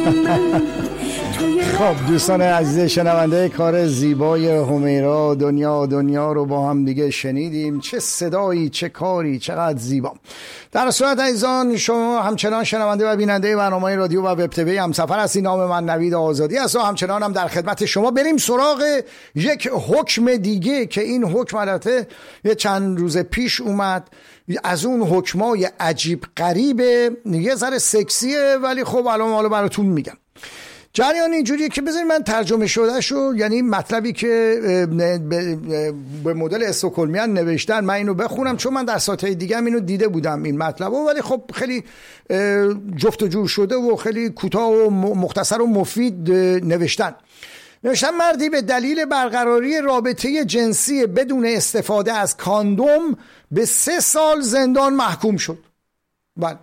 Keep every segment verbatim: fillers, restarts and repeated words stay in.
خب دوستان عزیز شنونده، کار زیبای همیرا دنیا دنیا رو با هم دیگه شنیدیم. چه صدایی، چه کاری، چقدر زیبا. در صورت عزیزان شما همچنان شنونده و بیننده برنامه رادیو و وب تیوی همسفر هستید. نام من نوید آزادی است و همچنان هم در خدمت شما. بریم سراغ یک حکم دیگه که این حکم البته یه چند روز پیش اومد، از اون حکمای عجیب غریبه، یه ذره سکسیه ولی خب الان حالا براتون میگم. جریان اینجوریه که بذارید من ترجمه شده شو، یعنی مطلبی که به مدل استکهلمیان نوشتن من اینو بخونم، چون من در سایت‌های دیگه هم اینو دیده بودم این مطلبو، ولی خب خیلی جفت و جور شده و خیلی کوتاه و مختصر و مفید نوشتن. نوشتن مردی به دلیل برقراری رابطه جنسی بدون استفاده از کاندوم به سه سال زندان محکوم شد. بله،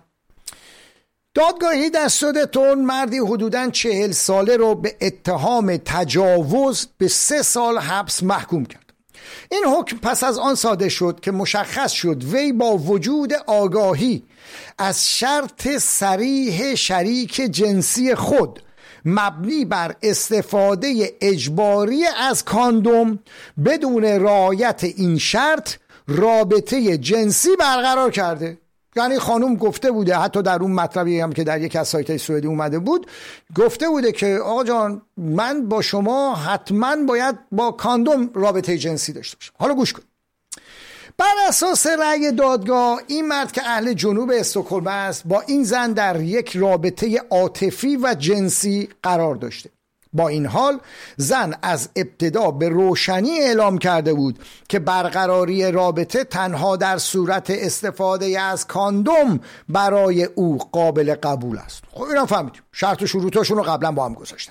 دادگاهی در سودتون مردی حدوداً چهل ساله رو به اتهام تجاوز به سه سال حبس محکوم کرد. این حکم پس از آن صادر شد که مشخص شد وی با وجود آگاهی از شرط صریح شریک جنسی خود مبنی بر استفاده اجباری از کاندوم بدون رعایت این شرط رابطه جنسی برقرار کرده. یعنی خانوم گفته بوده، حتی در اون مطلبی هم که در یک از سایت‌های سوئدی اومده بود گفته بوده که آقا جان من با شما حتما باید با کاندوم رابطه جنسی داشته باشم. حالا گوش کن. بر اساس رأی دادگاه این مرد که اهل جنوب استکهلم است با این زن در یک رابطه عاطفی و جنسی قرار داشته. با این حال زن از ابتدا به روشنی اعلام کرده بود که برقراری رابطه تنها در صورت استفاده از کاندوم برای او قابل قبول است. خب اینا فهمیدیم، شرط و شروطاشون رو قبلا با هم گذاشتن.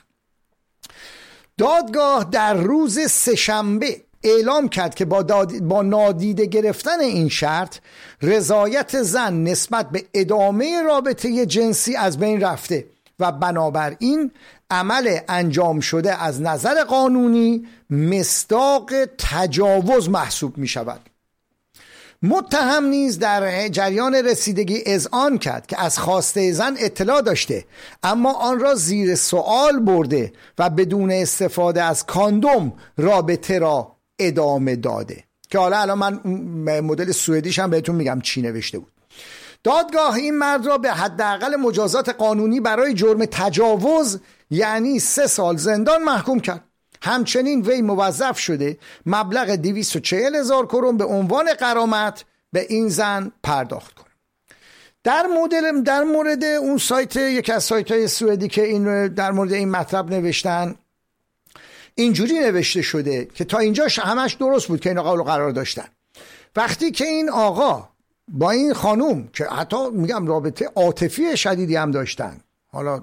دادگاه در روز سه‌شنبه اعلام کرد که با, با نادیده گرفتن این شرط رضایت زن نسبت به ادامه رابطه جنسی از بین رفته و بنابراین عمل انجام شده از نظر قانونی مصداق تجاوز محسوب می شود. متهم نیز در جریان رسیدگی اذعان کرد که از خواسته زن اطلاع داشته اما آن را زیر سوال برده و بدون استفاده از کاندوم رابطه را ادامه داده، که حالا الان من مدل سوئدیش هم بهتون میگم چی نوشته بود. دادگاه این مرد را به حداقل مجازات قانونی برای جرم تجاوز یعنی سه سال زندان محکوم کرد. همچنین وی موظف شده مبلغ دویست و چهل هزار کرون به عنوان غرامت به این زن پرداخت کنه. در مورد در مورد اون سایت، یکی از سایت‌های سوئدی که این در مورد این مطلب نوشتن، اینجوری نوشته شده که تا اینجا همش درست بود که این آقا رو قرار داشتن. وقتی که این آقا با این خانوم که حتی میگم رابطه عاطفی شدیدی هم داشتن، حالا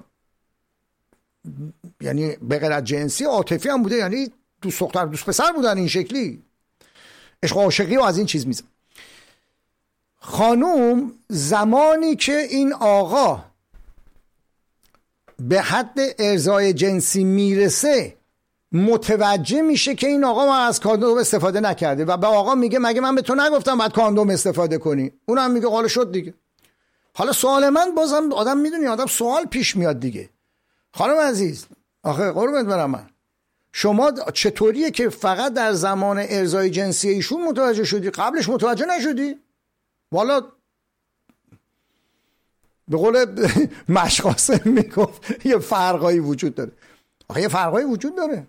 یعنی به غیر از جنسی عاطفی هم بوده، یعنی دوست دختر دوست پسر بودن، این شکلی عشق و عاشقی و از این چیز میزن. خانوم زمانی که این آقا به حد ارضای جنسی میرسه متوجه میشه که این آقا ما از کاندوم استفاده نکرده و به آقا میگه مگه من به تو نگفتم باید کاندوم استفاده کنی؟ اونم میگه حالا شد دیگه. حالا سوال من بازم آدم میدونی آدم سوال پیش میاد دیگه. خانم عزیز، آخه قربونت برم من، شما چطوریه که فقط در زمان ارضای جنسی ایشون متوجه شدی، قبلش متوجه نشدی؟ والا به قول مشقاسم میگفت یه فرقایی وجود داره. آخه یه فرقایی وجود داره.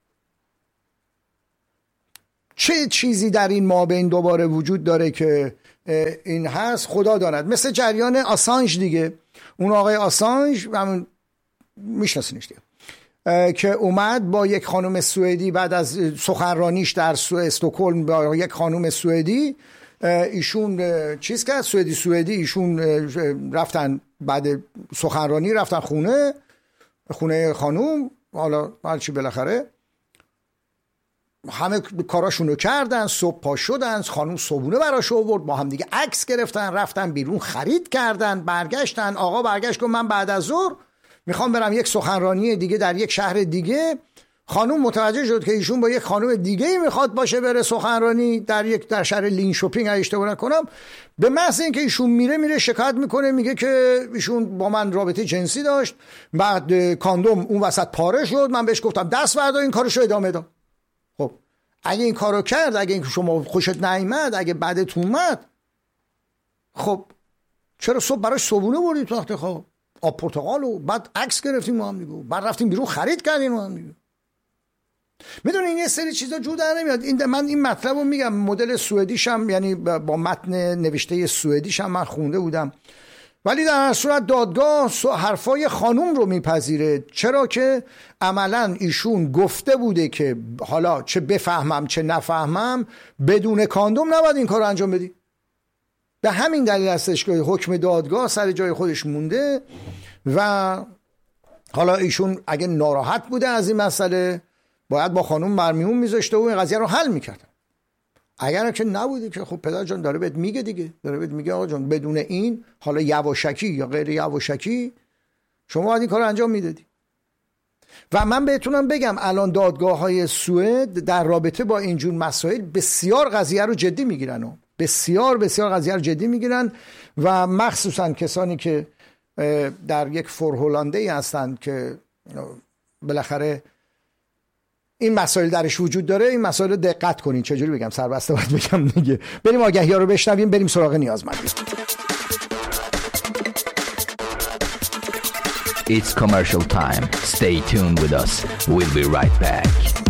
چه چیزی در این مابین دوباره وجود داره که این هست خدا داند. مثل جریان آسانژ دیگه، اون آقای آسانژ همون میشناسینش دیگه که اومد با یک خانم سوئدی بعد از سخنرانیش در استکهلم با یک خانم سوئدی، ایشون چیز کرد، سوئدی سوئدی ایشون رفتن بعد سخنرانی رفتن خونه خونه خانوم، حالا هرچی بالاخره همه کاراشونو کردن، صبح پا شدن، خانوم صبونه براش آورد، با هم دیگه عکس گرفتن، رفتن بیرون خرید کردن، برگشتن. آقا برگشت گفت من بعد از ظهر میخوام برم یک سخنرانی دیگه در یک شهر دیگه. خانوم متوجه شد که ایشون با یک خانوم دیگه ای میخواد باشه بره سخنرانی در یک در شهر لینشوپینگ اگه اشتباه نکنم، به محض اینکه ایشون میره میره شکایت میکنه، میگه که ایشون با من رابطه جنسی داشت، بعد کاندوم اون وسط پاره شد، من بهش گفتم دست بردار، این کارشو ادامه داد. خب اگه این کارو کرد، اگه این شما خوشت نیامد، اگه بعدت اومد، خب چرا صبح براش صبونه بردی تو تخت خواب، آب پرتقال و بعد عکس گرفتیم ما هم دیگه، بعد رفتیم بیرون خرید کردیم ما هم دیگه. میدونین یه سری چیزا جور در نمیاد. این من این مطلب رو میگم، مدل سوئدیش هم یعنی با متن نوشته سوئدیش هم من خونده بودم، ولی در هر صورت دادگاه حرفای خانوم رو میپذیره، چرا که عملا ایشون گفته بوده که حالا چه بفهمم چه نفهمم بدون کاندوم نباید این کار رو انجام بدی. به همین دلیل هستش که حکم دادگاه سر جای خودش مونده و حالا ایشون اگه ناراحت بوده از این مسئله باید با خانوم مرمیون میذاشته و این قضیه رو حل میکرد. اگر که نبوده که خب پدر جان داره بهت میگه دیگه، داره بهت میگه آقا جان بدون این حالا یواشکی یا غیر یواشکی شما باید این کار انجام میدادی. و من بهتونم بگم الان دادگاه های سوئد در رابطه با اینجور مسائل بسیار قضیه رو جدی میگیرن و بسیار بسیار قضیه رو جدی میگیرن و مخصوصا کسانی که در یک فورهولنده‌ای هستند که بالاخره این مسائل درش وجود داره. این مسائل رو دقت کنین. چجوری بگم، سربسته باید بگم دیگه. بریم آگهی‌ها رو بشنویم، بریم سراغ نیازمندی. It's commercial time. Stay tuned with us. We'll be right back.